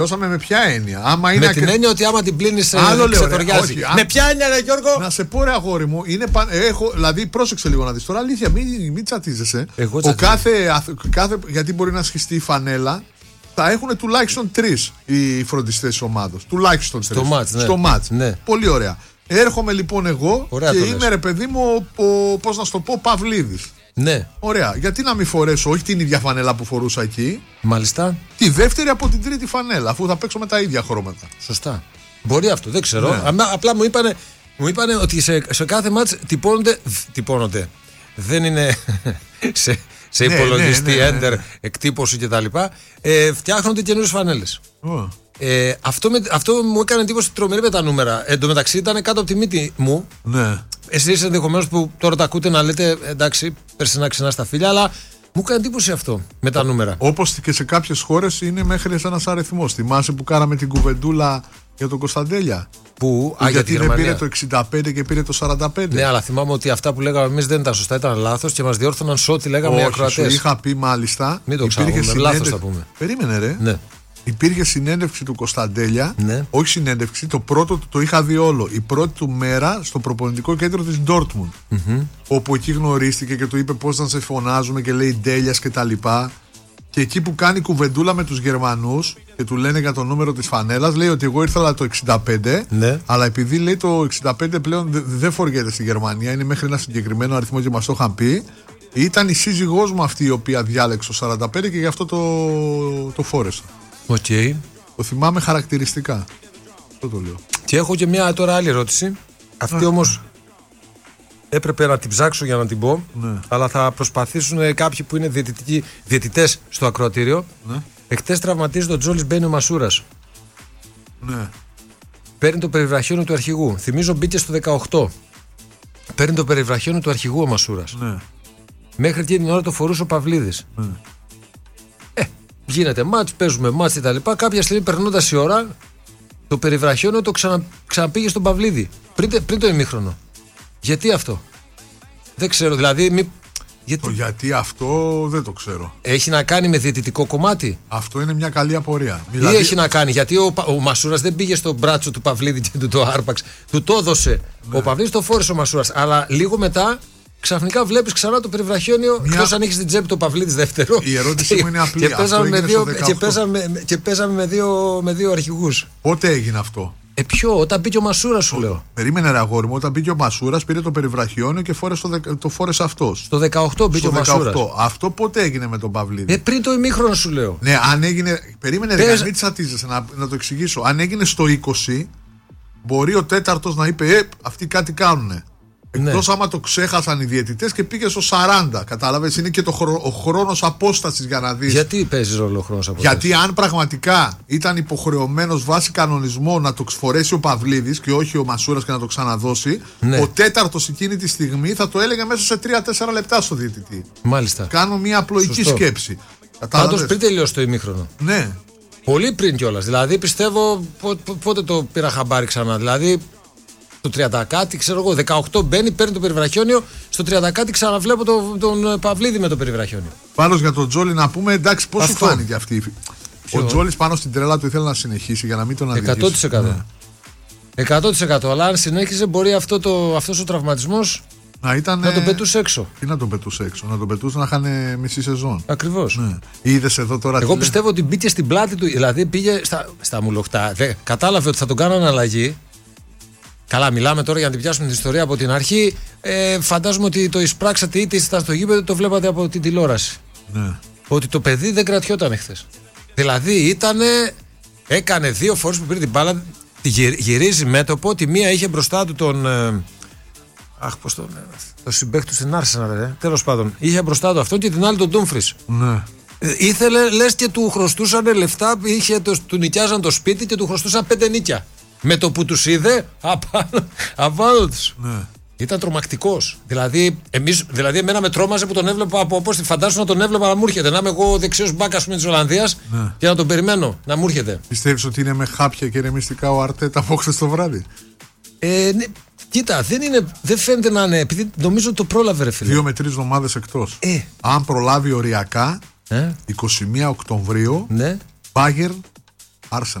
Δώσαμε με ποια έννοια? Άμα είναι με την έννοια ότι άμα την πλύνεις ξετοριάζει. Με ποια έννοια, ρε Γιώργο? Να σε πω, ρε αγόρι μου, δηλαδή πρόσεξε λίγο να δεις τώρα. Αλήθεια, μην τσατίζεσαι. Γιατί μπορεί να σχιστεί η φανέλα. Θα έχουν τουλάχιστον 3 οι φροντιστές της ομάδας. Τουλάχιστον 3. Στο μάτς. Ναι. Πολύ ωραία. Έρχομαι λοιπόν εγώ και είμαι, ρε παιδί μου, πώς να σου το πω, Παυλίδης. Ναι. Ωραία. Γιατί να μην φορέσω όχι την ίδια φανέλα που φορούσα εκεί. Μάλιστα. Τη δεύτερη από την τρίτη φανέλα, αφού θα παίξω με τα ίδια χρώματα. Σωστά. Μπορεί αυτό, δεν ξέρω. Ναι. Απλά μου είπανε ότι σε κάθε μάτς τυπώνονται. Δεν είναι σε υπολογιστή, enter, εκτύπωση κτλ. Φτιάχνονται καινούριες φανέλες. Αυτό μου έκανε εντύπωση τρομερή με τα νούμερα. Εν τω μεταξύ ήταν κάτω από τη μύτη μου. Ναι. Εσείς ενδεχομένως που τώρα τα ακούτε να λέτε εντάξει, περσινά ξινά στα φίλια, αλλά μου έκανε εντύπωση αυτό με τα νούμερα. Όπως και σε κάποιες χώρες είναι μέχρι ένας αριθμός. Θυμάσαι που κάναμε την κουβεντούλα για τον Κωνσταντέλια? Γιατί δεν πήρε το 65 και πήρε το 45. Ναι, αλλά θυμάμαι ότι αυτά που λέγαμε εμείς δεν ήταν σωστά, ήταν λάθος και μας διόρθωναν σε ό,τι λέγαμε οι ακροατές. Σου είχα πει μάλιστα. Μην το ξαναπούμε, λάθος θα πούμε. Περίμενε, ρε. Ναι. Υπήρχε συνέντευξη του Κωνσταντέλια. Ναι. Όχι συνέντευξη, το πρώτο το είχα δει όλο. Η πρώτη του μέρα στο προπονητικό κέντρο της Dortmund. Όπου εκεί γνωρίστηκε και του είπε πώς να σε φωνάζουμε και λέει Ντέλιας και τα λοιπά. Και εκεί που κάνει κουβεντούλα με τους Γερμανούς και του λένε για το νούμερο της φανέλας, λέει ότι εγώ ήρθα το 65, ναι. Αλλά επειδή λέει το 65 πλέον δεν φοριέται στη Γερμανία, είναι μέχρι ένα συγκεκριμένο αριθμό και μας το είχαν πει. Ήταν η σύζυγός μου αυτή η οποία διάλεξε το 45 και γι' αυτό το φόρεσα. Okay. Το θυμάμαι χαρακτηριστικά. Αυτό το λέω. Και έχω και μια τώρα άλλη ερώτηση. Αυτή όμως έπρεπε να την ψάξω για να την πω. Ναι. Αλλά θα προσπαθήσουν κάποιοι που είναι διαιτητές στο ακροατήριο. Ναι. Εχθές τραυματίζεται ο Τζόλις, μπαίνει ο Μασούρας. Ναι. Παίρνει το περιβραχιόνιο του αρχηγού. Θυμίζω μπήκε στο 18. Παίρνει το περιβραχιόνιο του αρχηγού ο Μασούρας. Ναι. Μέχρι εκείνη την ώρα το φορούσε ο Παυλίδης. Ναι. Γίνεται μάτς, παίζουμε μάτς κτλ. Κάποια στιγμή περνώντας η ώρα, το περιβραχιόνιο το ξαναπήγε στον Παυλίδη. Πριν το ημίχρονο. Γιατί αυτό? Δεν ξέρω, δηλαδή. Γιατί αυτό δεν το ξέρω. Έχει να κάνει με διαιτητικό κομμάτι? Αυτό είναι μια καλή απορία. Ή έχει να κάνει, γιατί ο Μασούρας δεν πήγε στο μπράτσο του Παυλίδη και του το άρπαξε. Του το έδωσε. Ναι. Ο Παυλίδης το φόρεσε ο Μασούρας. Αλλά λίγο μετά. Ξαφνικά βλέπεις ξανά το περιβραχιόνιο, εκτός αν έχεις την τσέπη το Παυλίδης δεύτερο. Η ερώτηση μου είναι απλή. Και παίζαμε με δύο αρχηγούς. Πότε έγινε αυτό? Ποιο? Όταν μπήκε ο Μασούρας, σου λέω. Περίμενε, ρε αγόρι μου, όταν μπήκε ο Μασούρας, πήρε το περιβραχιόνιο και το φόρεσε αυτός. Στο 18 μπήκε ο Μασούρας. Αυτό πότε έγινε με τον Παυλίδη? Πριν το ημίχρονο, σου λέω. Ναι, αν έγινε. Περίμενε, ρε, μην τσατίζεσαι, να το εξηγήσω. Αν έγινε στο 20, μπορεί ο τέταρτος να είπε αυτοί κάτι κάνουνε. Εκτός άμα το ξέχασαν οι διαιτητές και πήγε στο 40. Κατάλαβες, είναι και ο χρόνος απόστασης για να δεις. Γιατί παίζει ρόλο ο χρόνος απόστασης? Γιατί αν πραγματικά ήταν υποχρεωμένος βάσει κανονισμό να το φορέσει ο Παυλίδης και όχι ο Μασούρας και να το ξαναδώσει, ο τέταρτος εκείνη τη στιγμή θα το έλεγε μέσα σε 3-4 λεπτά στο διαιτητή. Μάλιστα. Κάνω μια απλοϊκή σκέψη. Πάντως πριν τελειώσει το ημίχρονο. Ναι. Πολύ πριν κιόλας. Δηλαδή πιστεύω πότε το πήρα χαμπάρι ξανά. Δηλαδή. Το 30 κάτι, ξέρω εγώ, 18 μπαίνει, παίρνει το περιβραχιόνιο. Στο 30 κάτι ξαναβλέπω τον Παυλίδη με το περιβραχιόνιο. Πάνω για τον Τζόλι να πούμε, εντάξει, πώς σου φάνηκε αυτή. Ο Τζόλις πάνω στην τρέλα του ήθελε να συνεχίσει για να μην τον αδικήσει. 100%. Ναι. 100%. Αλλά αν συνέχιζε, μπορεί αυτός ο τραυματισμός να τον πετούσε έξω. Τι να τον πετούσε έξω? Να τον πετούσε να χάνε μισή σεζόν. Ακριβώς. Ναι. Είδες εδώ τώρα. Εγώ πιστεύω ότι μπήκε στην πλάτη του, δηλαδή πήγε στα μουλοχτά. Κατάλαβε ότι θα τον κάνανε αλλαγή. Καλά, μιλάμε τώρα για να την πιάσουμε την ιστορία από την αρχή. Φαντάζομαι ότι το εισπράξατε είτε ήταν στο γήπεδο, το βλέπατε από την τηλεόραση. Ναι. Ότι το παιδί δεν κρατιόταν χθες. Δηλαδή έκανε 2 φορές που πήρε την μπάλα, τη γυρίζει μέτωπο, τη μία είχε μπροστά του τον. Το συμπαίχτη του στην Arsenal, τέλος πάντων. Είχε μπροστά του αυτόν και την άλλη τον Ντούμφρις. Ναι. Ήθελε, λες και του χρωστούσαν λεφτά, του νοικιάζαν το σπίτι και του χρωστούσαν 5 νίκια. Με το που τους είδε απάνω τους. Ναι. Ήταν τρομακτικός. Δηλαδή εμένα με τρόμαζε που τον έβλεπα από πώς φαντάσου να τον έβλεπα να μου έρχεται. Να είμαι εγώ δεξιός μπάκας της Ολλανδίας και να τον περιμένω να μου έρχεται. Πιστεύεις ότι είναι με χάπια και ρεμιστικά ο Αρτέτα από χθες το βράδυ? Ναι, κοίτα, δεν φαίνεται να είναι. Επειδή νομίζω ότι το πρόλαβε, ρε φίλε. 2 με 3 εβδομάδες εκτός. Αν προλάβει οριακά, 21 Οκτωβρίου, ναι. Bayern Arsenal.